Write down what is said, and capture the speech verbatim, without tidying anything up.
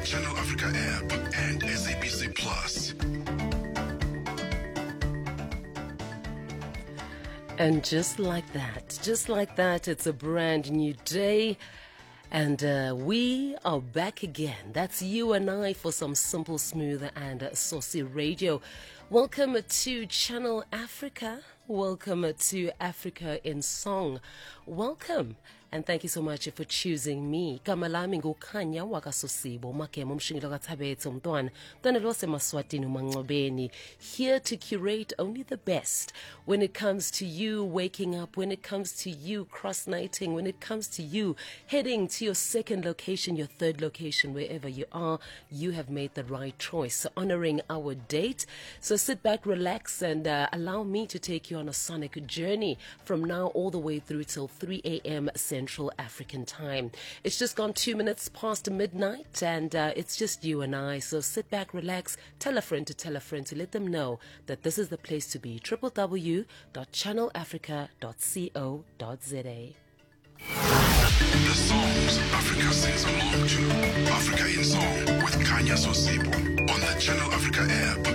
Channel Africa app and S A B C Plus. And just like that, just like that, it's a brand new day. And uh, we are back again. That's you and I for some simple, smooth, and uh, saucy radio. Welcome to Channel Africa. Welcome to Africa in Song. Welcome. And thank you so much for choosing me. Kamalami ngukhanya wakasosibo makemo mshingilo kathabethu mntwana mntwana lose maswatini umanxobeni, here to curate only the best when it comes to you waking up, when it comes to you cross-nighting, when it comes to you heading to your second location, your third location, wherever you are. You have made the right choice, so honoring our date. So sit back, relax, and uh, allow me to take you on a sonic journey from now all the way through till three a.m. Central African time. It's just gone two minutes past midnight, and uh, it's just you and I. So sit back, relax, tell a friend to tell a friend to let them know that this is the place to be. w w w dot channel africa dot co dot z a. The songs Africa sings along to. Africa in Song with Kanya Sosibo on the Channel Africa app.